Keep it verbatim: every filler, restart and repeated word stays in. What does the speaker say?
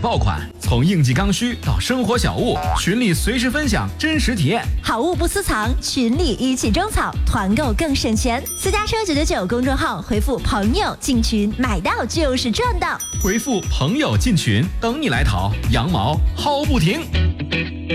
爆款，从应季刚需到生活小物，群里随时分享真实体验。 好物不私藏，群里一起种草，团购更省钱。私家车九九九公众号回复朋友进群，买到就是赚到。 回复朋友进群，等你来淘，羊毛薅不停。